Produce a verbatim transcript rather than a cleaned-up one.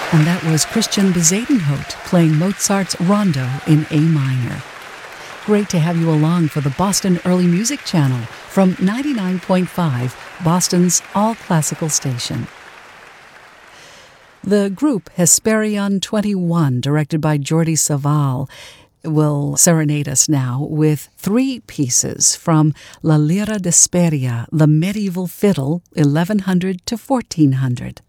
And that was Christian Bezuidenhout playing Mozart's Rondo in A minor. Great to have you along for the Boston Early Music Channel from ninety-nine point five, Boston's all-classical station. The group Hesperion twenty-one, directed by Jordi Savall, will serenade us now with three pieces from La Lira d'Hesperia, the medieval fiddle, eleven hundred to fourteen hundred.